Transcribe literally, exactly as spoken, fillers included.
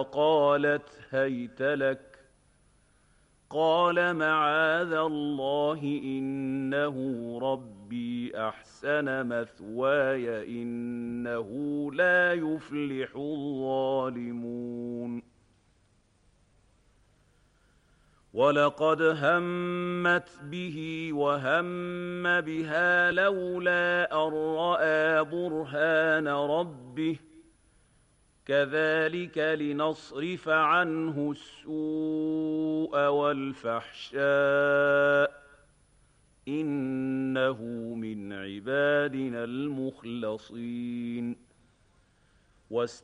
وقالت هيت لك قال معاذ الله إنه ربي أحسن مثواي إنه لا يفلح الظالمون ولقد همت به وهم بها لولا أن رأى برهان ربه كذلك لنصرف عنه السوء والفحشاء إنه من عبادنا المخلصين